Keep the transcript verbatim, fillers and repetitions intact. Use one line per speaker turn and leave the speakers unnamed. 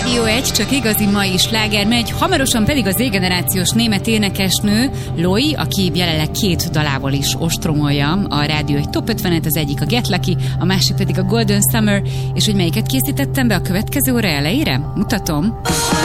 Rádió egy, csak igazi mai sláger megy, hamarosan pedig az Z-generációs német énekesnő Loi, aki jelenleg két dalával is ostromolja a Rádió egy top ötvenet, az egyik a Get Lucky, a másik pedig a Golden Summer, és hogy melyiket készítettem be a következő óra elejére? Mutatom.